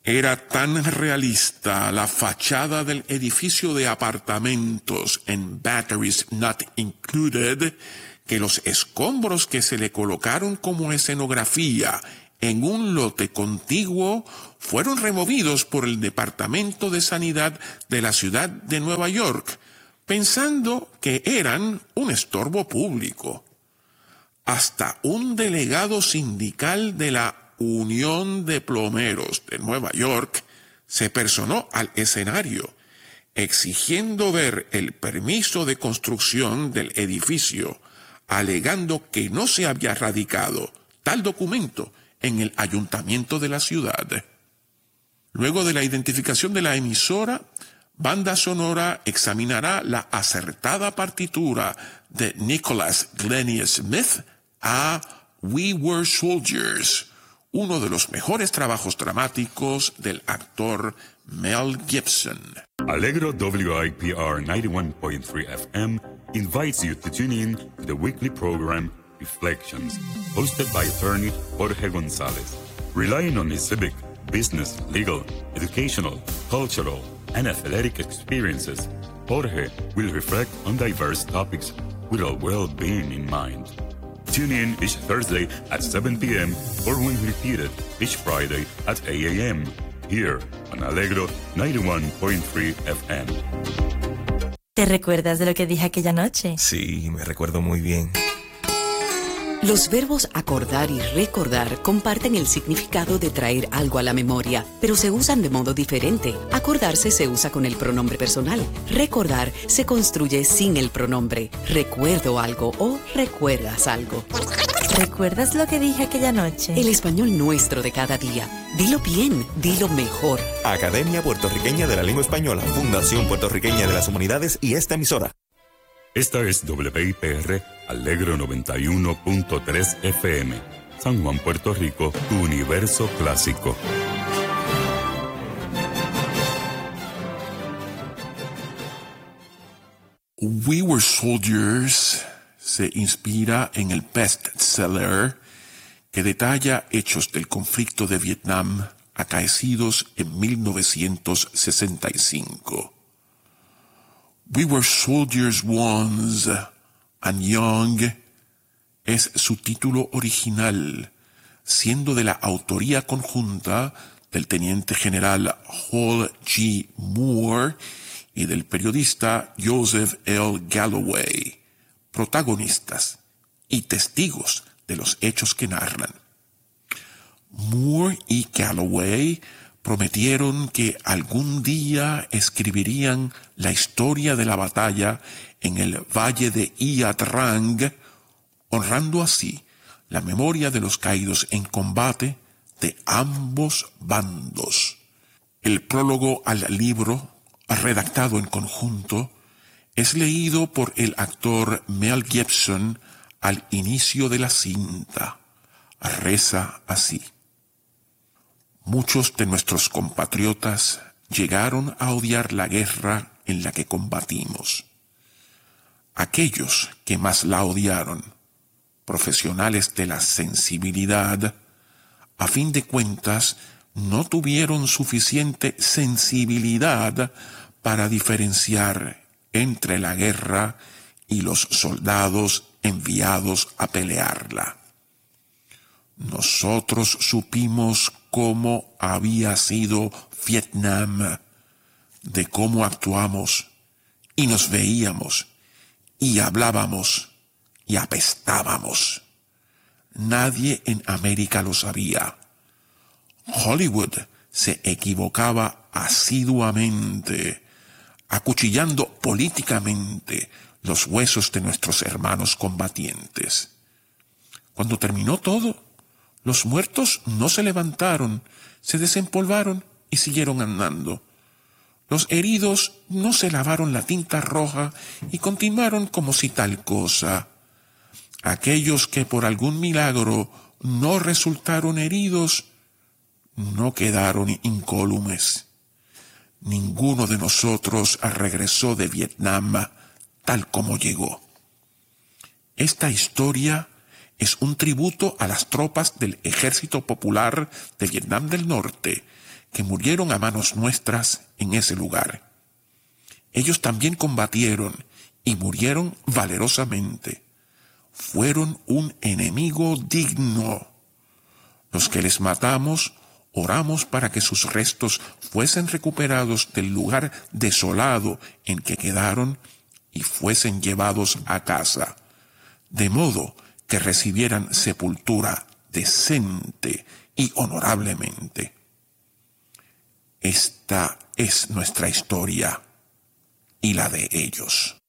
Era tan realista la fachada del edificio de apartamentos en Batteries Not Included que los escombros que se le colocaron como escenografía en un lote contiguo fueron removidos por el Departamento de Sanidad de la ciudad de Nueva York, pensando que eran un estorbo público. Hasta un delegado sindical de la Unión de Plomeros de Nueva York se personó al escenario, exigiendo ver el permiso de construcción del edificio, alegando que no se había radicado tal documento en el ayuntamiento de la ciudad. Luego de la identificación de la emisora, Banda Sonora examinará la acertada partitura de Nicholas Glennie Smith a We Were Soldiers, uno de los mejores trabajos dramáticos del actor Mel Gibson. Allegro WIPR 91.3 FM invites you to tune in to the weekly program Reflections, hosted by attorney Jorge Gonzalez. Relying on his civic, business, legal, educational, cultural, and athletic experiences, Jorge will reflect on diverse topics with our well-being in mind. Tune in each Thursday at 7 p.m. or when repeated each Friday at 8 a.m. here on Allegro 91.3 FM. ¿Te recuerdas de lo que dije aquella noche? Sí, me recuerdo muy bien. Los verbos acordar y recordar comparten el significado de traer algo a la memoria, pero se usan de modo diferente. Acordarse se usa con el pronombre personal. Recordar se construye sin el pronombre. Recuerdo algo o recuerdas algo. ¿Recuerdas lo que dije aquella noche? El español nuestro de cada día. Dilo bien, dilo mejor. Academia Puertorriqueña de la Lengua Española, Fundación Puertorriqueña de las Humanidades y esta emisora. Esta es WIPR Allegro 91.3 FM, San Juan, Puerto Rico, tu universo clásico. We Were Soldiers se inspira en el bestseller que detalla hechos del conflicto de Vietnam acaecidos en 1965. We Were Soldiers Once and Young es su título original, siendo de la autoría conjunta del teniente general Hall G. Moore y del periodista Joseph L. Galloway, protagonistas y testigos de los hechos que narran. Moore y Galloway prometieron que algún día escribirían la historia de la batalla en el valle de Ia Trang, honrando así la memoria de los caídos en combate de ambos bandos. El prólogo al libro, redactado en conjunto, es leído por el actor Mel Gibson al inicio de la cinta. Reza así: muchos de nuestros compatriotas llegaron a odiar la guerra en la que combatimos. Aquellos que más la odiaron, profesionales de la sensibilidad, a fin de cuentas no tuvieron suficiente sensibilidad para diferenciar entre la guerra y los soldados enviados a pelearla. Nosotros supimos cómo había sido Vietnam, de cómo actuamos, y nos veíamos, y hablábamos, y apestábamos. Nadie en América lo sabía. Hollywood se equivocaba asiduamente, acuchillando políticamente los huesos de nuestros hermanos combatientes. Cuando terminó todo, los muertos no se levantaron, se desempolvaron y siguieron andando. Los heridos no se lavaron la tinta roja y continuaron como si tal cosa. Aquellos que por algún milagro no resultaron heridos, no quedaron incólumes. Ninguno de nosotros regresó de Vietnam tal como llegó. Esta historia es un tributo a las tropas del Ejército Popular de Vietnam del Norte, que murieron a manos nuestras en ese lugar. Ellos también combatieron y murieron valerosamente. Fueron un enemigo digno. Los que les matamos, oramos para que sus restos fuesen recuperados del lugar desolado en que quedaron y fuesen llevados a casa, de modo que recibieran sepultura decente y honorablemente. Esta es nuestra historia y la de ellos.